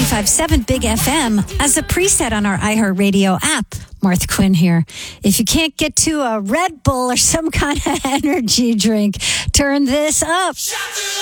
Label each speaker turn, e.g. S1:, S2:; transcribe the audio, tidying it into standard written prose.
S1: 95.7 Big FM as a preset on our iHeartRadio app. Martha Quinn here. If you can't get to a Red Bull or some kind of energy drink, turn this up.